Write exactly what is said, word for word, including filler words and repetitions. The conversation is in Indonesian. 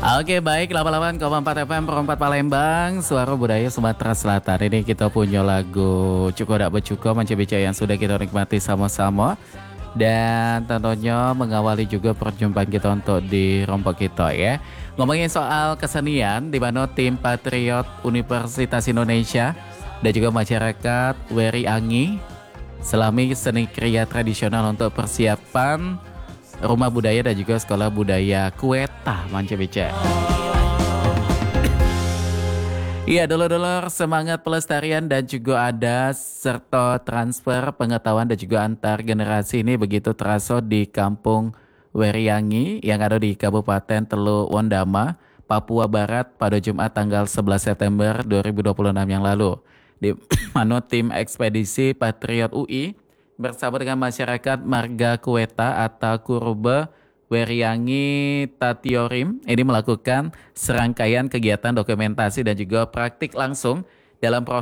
Oke baik, delapan puluh delapan koma empat F M Perempat Palembang, Suara Budaya Sumatera Selatan. Ini kita punya lagu Cuko Dak Becuko Manca yang sudah kita nikmati sama-sama. Dan tentunya mengawali juga perjumpaan kita untuk di Rompok kita ya. Ngomongin soal kesenian, di mana tim Patriot Universitas Indonesia dan juga masyarakat Weri Angi selami seni kriya tradisional untuk persiapan Rumah Budaya dan juga Sekolah Budaya Kueta Manca Beca. Iya, dulur-dulur, semangat pelestarian dan juga ada serta transfer pengetahuan dan juga antar generasi ini begitu terasa di Kampung Weriangi yang ada di Kabupaten Teluk Wondama, Papua Barat pada Jumat tanggal sebelas September dua ribu dua puluh enam yang lalu. Di mana tim ekspedisi Patriot U I bersama dengan masyarakat Marga Kueta atau Kurube Weriangi Tatiorim ini melakukan serangkaian kegiatan dokumentasi dan juga praktik langsung dalam proses